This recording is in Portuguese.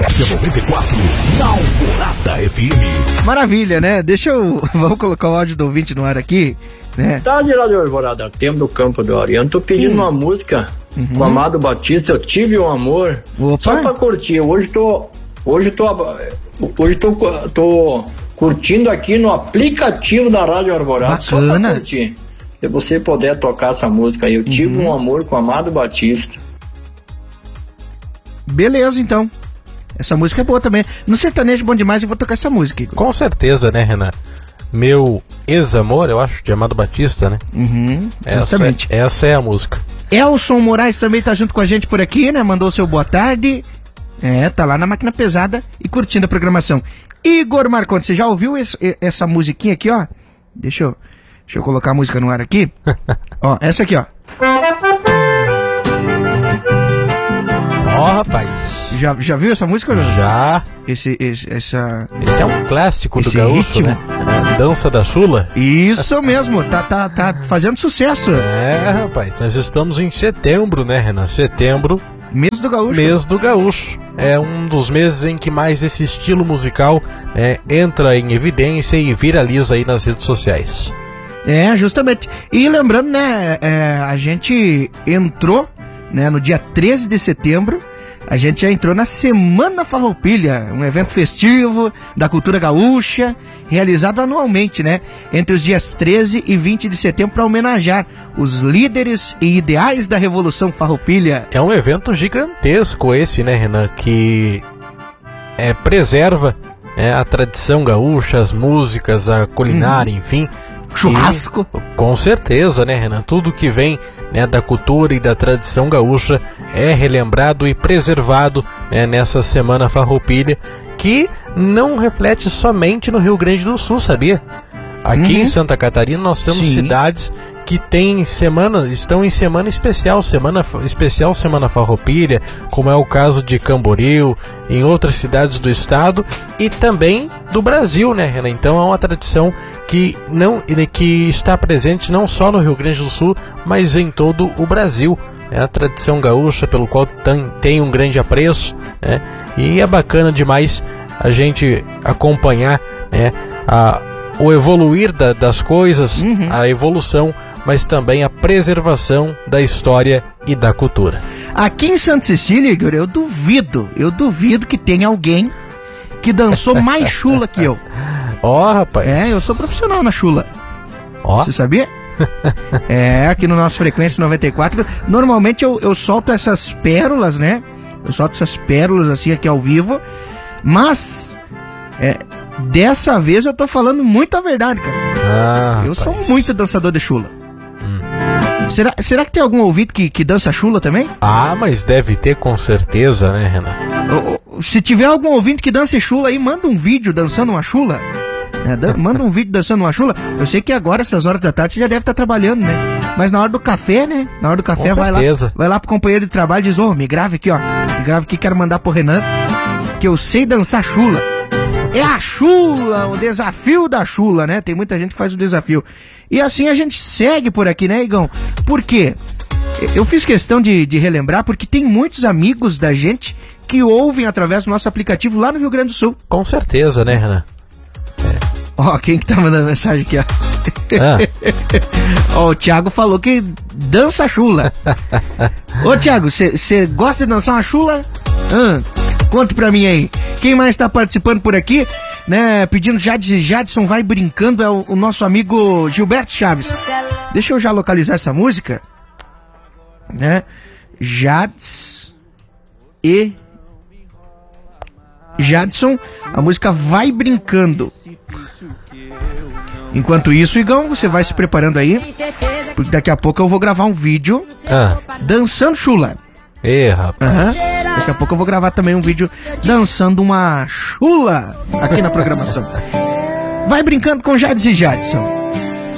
RC94, na Alvorada FM. Maravilha, né? Vamos colocar o áudio do ouvinte no ar aqui, né? Tarde lá de Alvorada, tempo do Campo do Ariano. Tô pedindo uma música com o Amado Batista, Eu Tive um Amor. Opa. Só pra curtir. Hoje tô curtindo aqui no aplicativo da Rádio Alvorada. Bacana. Só pra curtir. Se você puder tocar essa música aí, Eu Tive um Amor com o Amado Batista. Beleza, então. Essa música é boa também. No sertanejo bom demais, eu vou tocar essa música, Igor. Com certeza, né, Renan? Meu ex-amor, eu acho, de Amado Batista, né? Justamente. Essa é a música. Elson Moraes também tá junto com a gente por aqui, né? Mandou seu boa tarde. Tá lá na máquina pesada e curtindo a programação. Igor Marcondes, você já ouviu essa musiquinha aqui, ó? Deixa eu colocar a música no ar aqui. Ó, essa aqui, ó. Ó, rapaz. Já viu essa música ou não? Já. Esse é um clássico do gaúcho, ritmo, né? Dança da Chula. Isso mesmo, tá fazendo sucesso. Rapaz, nós estamos em setembro, né, Renan? Setembro. Mês do gaúcho. Mês do gaúcho. É um dos meses em que mais esse estilo musical entra em evidência e viraliza aí nas redes sociais. Justamente. E lembrando, né, a gente entrou, né, no dia 13 de setembro, a gente já entrou na Semana Farroupilha, um evento festivo da cultura gaúcha, realizado anualmente, né, entre os dias 13 e 20 de setembro, para homenagear os líderes e ideais da Revolução Farroupilha. É um evento gigantesco esse, né, Renan, que preserva a tradição gaúcha, as músicas, a culinária, enfim. Churrasco. E, com certeza, né, Renan? Tudo que vem da cultura e da tradição gaúcha é relembrado e preservado nessa Semana Farroupilha, que não reflete somente no Rio Grande do Sul, sabia? Aqui em Santa Catarina nós temos cidades que estão em semana especial, Semana Farroupilha, como é o caso de Camboriú, em outras cidades do estado e também do Brasil, né, Renan? Então é uma tradição que está presente não só no Rio Grande do Sul, mas em todo o Brasil. É a tradição gaúcha pelo qual tem um grande apreço, né? E é bacana demais a gente acompanhar o evoluir das coisas, a evolução, mas também a preservação da história e da cultura. Aqui em Santa Cecília, Igor, eu duvido que tenha alguém que dançou mais chula que eu. Ó, rapaz. Eu sou profissional na chula. Ó. Você sabia? Aqui no nosso Frequência 94, normalmente eu solto essas pérolas, né? Eu solto essas pérolas assim aqui ao vivo, mas dessa vez eu tô falando muito a verdade, cara. Eu sou muito dançador de chula. Será que tem algum ouvinte que dança chula também? Mas deve ter, com certeza, né, Renan? Se tiver algum ouvinte que dança chula aí, manda um vídeo dançando uma chula. Manda um vídeo dançando uma chula. Eu sei que agora, essas horas da tarde, você já deve estar trabalhando, né? Mas na hora do café, né? Na hora do café, vai lá pro companheiro de trabalho e diz: me grave aqui, ó. Me grave aqui, quero mandar pro Renan, que eu sei dançar chula. É a chula, o desafio da chula, né? Tem muita gente que faz o desafio. E assim a gente segue por aqui, né, Igão? Por quê? Eu fiz questão de relembrar porque tem muitos amigos da gente que ouvem através do nosso aplicativo lá no Rio Grande do Sul. Com certeza, né, Renan? Quem que tá mandando mensagem aqui, ó? O Thiago falou que dança chula. Ô, Thiago, você gosta de dançar uma chula? Conta pra mim aí. Quem mais tá participando por aqui, né? Pedindo Jadson vai brincando, é o nosso amigo Gilberto Chaves. Deixa eu já localizar essa música, né? Jadson, a música Vai Brincando. Enquanto isso, Igão, você vai se preparando aí, porque daqui a pouco eu vou gravar um vídeo dançando chula. Rapaz. Daqui a pouco eu vou gravar também um vídeo dançando uma chula aqui na programação. Vai brincando com Jades e Jadson.